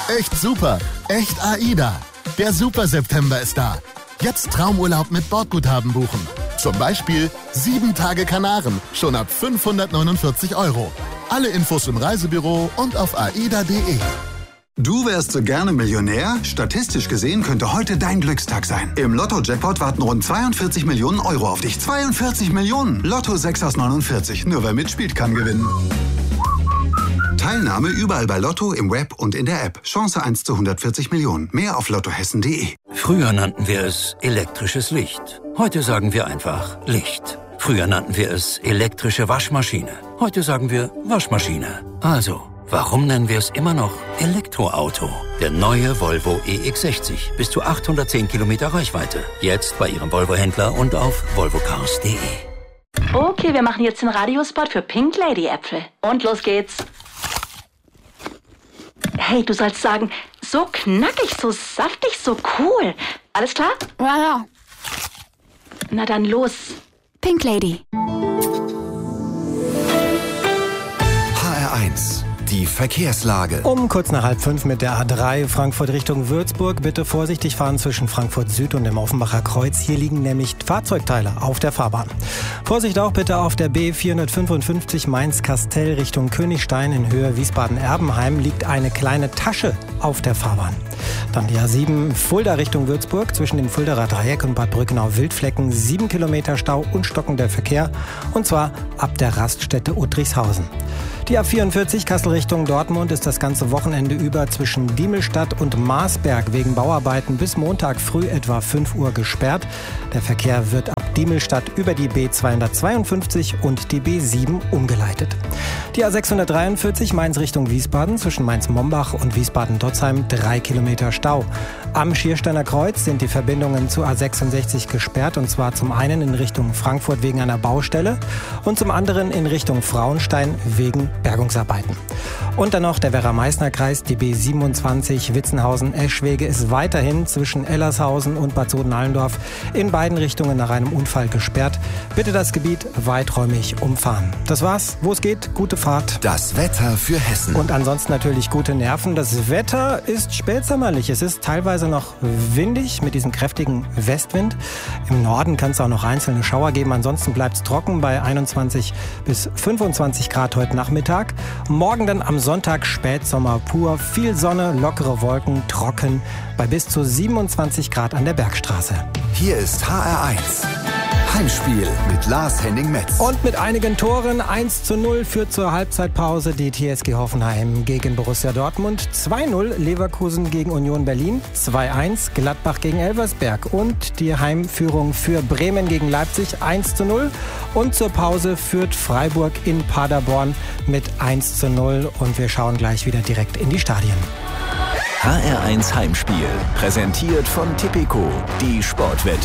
Echt super. Echt AIDA. Der Super September ist da. Jetzt Traumurlaub mit Bordguthaben buchen. Zum Beispiel 7 Tage Kanaren, schon ab 549 €. Alle Infos im Reisebüro und auf aida.de. Du wärst so gerne Millionär? Statistisch gesehen könnte heute dein Glückstag sein. Im Lotto-Jackpot warten rund 42 Millionen € auf dich. 42 Millionen! Lotto 6 aus 49. Nur wer mitspielt, kann gewinnen. Teilnahme überall bei Lotto, im Web und in der App. Chance 1 zu 140 Millionen. Mehr auf lottohessen.de. Früher nannten wir es elektrisches Licht. Heute sagen wir einfach Licht. Früher nannten wir es elektrische Waschmaschine. Heute sagen wir Waschmaschine. Also, warum nennen wir es immer noch Elektroauto? Der neue Volvo EX60. Bis zu 810 Kilometer Reichweite. Jetzt bei Ihrem Volvo-Händler und auf volvocars.de. Okay, wir machen jetzt den Radiospot für Pink Lady Äpfel. Und los geht's. Hey, du sollst sagen, so knackig, so saftig, so cool. Alles klar? Ja. Na dann los. Pink Lady. HR1, die Verkehrslage. Um kurz nach 4:30 mit der A3 Frankfurt Richtung Würzburg. Bitte vorsichtig fahren zwischen Frankfurt Süd und dem Offenbacher Kreuz. Hier liegen nämlich Fahrzeugteile auf der Fahrbahn. Vorsicht auch bitte auf der B455 Mainz-Kastell Richtung Königstein in Höhe Wiesbaden-Erbenheim liegt eine kleine Tasche auf der Fahrbahn. Dann die A7 Fulda Richtung Würzburg zwischen dem Fuldaer Dreieck und Bad Brückenau-Wildflecken 7 Kilometer Stau und stockender Verkehr und zwar ab der Raststätte Uttrichshausen. Die A44 Kassel Richtung Dortmund ist das ganze Wochenende über zwischen Diemelstadt und Marsberg wegen Bauarbeiten bis Montag früh etwa 5 Uhr gesperrt. Der Verkehr wird ab Diemelstadt über die B252 und die B7 umgeleitet. Die A643 Mainz Richtung Wiesbaden zwischen Mainz-Mombach und Wiesbaden-Dotzheim 3 Kilometer Stau. Am Schiersteiner Kreuz sind die Verbindungen zu A66 gesperrt und zwar zum einen in Richtung Frankfurt wegen einer Baustelle und zum anderen in Richtung Frauenstein wegen Bergungsarbeiten. Und dann noch der Werra-Meißner-Kreis, die B27 Witzenhausen-Eschwege ist weiterhin zwischen Ellershausen und Bad Soden-Allendorf in beiden Richtungen nach einem Unfall gesperrt. Bitte das Gebiet weiträumig umfahren. Das war's. Wo es geht, gute Fahrt. Das Wetter für Hessen. Und ansonsten natürlich gute Nerven. Das Wetter ist spätsommerlich. Es ist teilweise noch windig mit diesem kräftigen Westwind. Im Norden kann es auch noch einzelne Schauer geben. Ansonsten bleibt es trocken bei 21 bis 25 Grad heute Nachmittag. Morgen dann am Sonntag Spätsommer pur. Viel Sonne, lockere Wolken, trocken bei bis zu 27 Grad an der Bergstraße. Hier ist HR1. Heimspiel mit Lars-Henning Metz. Und mit einigen Toren 1:0 führt zur Halbzeitpause die TSG Hoffenheim gegen Borussia Dortmund. 2:0 Leverkusen gegen Union Berlin. 2:1 Gladbach gegen Elversberg. Und die Heimführung für Bremen gegen Leipzig 1:0. Und zur Pause führt Freiburg in Paderborn mit 1:0. Und wir schauen gleich wieder direkt in die Stadien. HR1 Heimspiel, präsentiert von Tipico, die Sportwette.